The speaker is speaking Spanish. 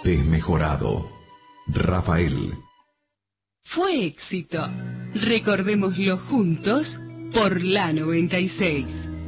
desmejorado. Rafael. Fue éxito. Recordémoslo juntos por la 96.